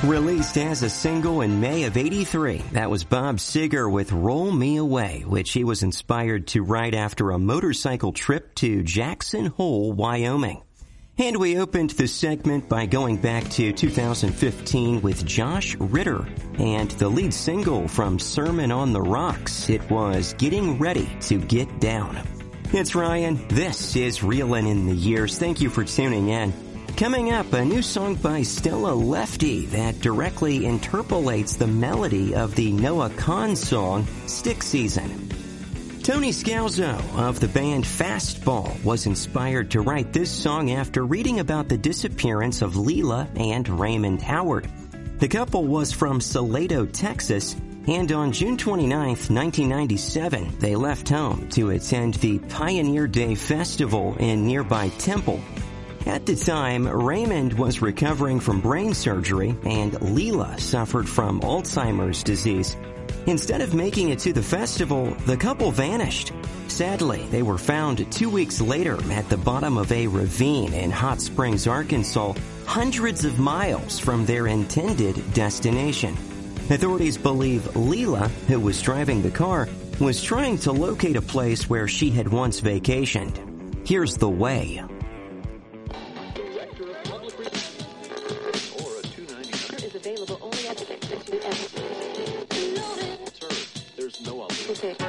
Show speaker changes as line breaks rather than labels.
Released as a single in May of '83, that was Bob Seger with Roll Me Away, which he was inspired to write after a motorcycle trip to Jackson Hole, Wyoming. And we opened the segment by going back to 2015 with Josh Ritter and the lead single from Sermon on the Rocks. It was Getting Ready to Get Down. It's Ryan. This is Reelin' in the Years. Thank you for tuning in. Coming up, a new song by Stella Lefty that directly interpolates the melody of the Noah Kahan song, Stick Season. Tony Scalzo of the band Fastball was inspired to write this song after reading about the disappearance of Leela and Raymond Howard. The couple was from Salado, Texas, and on June 29, 1997, they left home to attend the Pioneer Day Festival in nearby Temple. At the time, Raymond was recovering from brain surgery and Leela suffered from Alzheimer's disease. Instead of making it to the festival, the couple vanished. Sadly, they were found 2 weeks later at the bottom of a ravine in Hot Springs, Arkansas, hundreds of miles from their intended destination. Authorities believe Leela, who was driving the car, was trying to locate a place where she had once vacationed. Here's The Way.
Available only at the